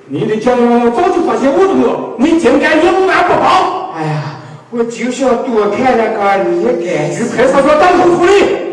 你的脚我早就发现我动了，你竟敢有案不报！ 哎呀，我就想多看两个你也该去派出所当头处理。